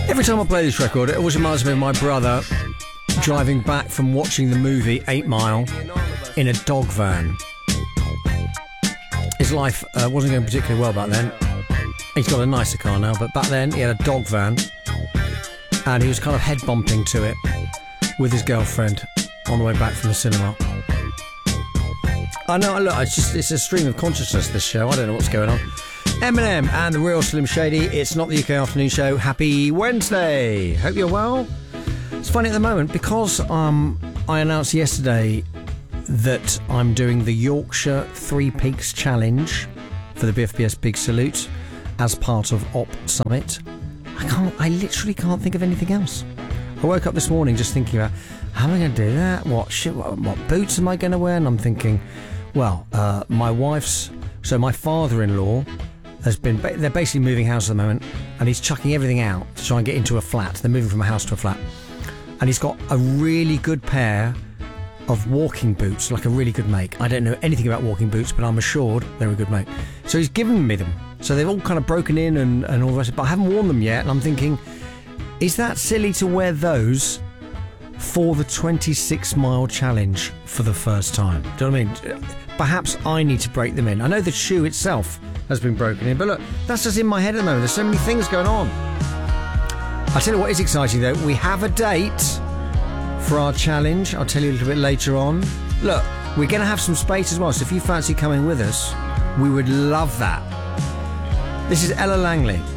Every time I play this record, it always reminds me of my brother driving back from watching the movie 8 Mile in a dog van. His life wasn't going particularly well back then. He's got a nicer car now, but back then he had a dog van and he was kind of head bumping to it with his girlfriend on the way back from the cinema. I know, look, it's a stream of consciousness, this show. I don't know what's going on. Eminem and the Real Slim Shady. It's not the UK Afternoon Show. Happy Wednesday. Hope you're well. It's funny at the moment because I announced yesterday that I'm doing the Yorkshire Three Peaks Challenge for the BFBS Big Salute as part of Op Summit. I literally can't think of anything else. I woke up this morning just thinking about how am I going to do that? What boots am I going to wear? And I'm thinking, well, my father-in-law they're basically moving house at the moment, and he's chucking everything out to try and get into a flat. They're moving from a house to a flat, and he's got a really good pair of walking boots, like a really good make. I don't know anything about walking boots, but I'm assured they're a good make. So he's given me them. So they've all kind of broken in and all the rest, but I haven't worn them yet, and I'm thinking, is that silly to wear those for the 26-mile challenge for the first time? Do you know what I mean? Perhaps I need to break them in. I know the shoe itself has been broken in, but look, that's just in my head at the moment. There's so many things going on. I'll tell you what is exciting though. We have a date for our challenge. I'll tell you a little bit later on. Look, we're going to have some space as well, so if you fancy coming with us, we would love that. This is Ella Langley.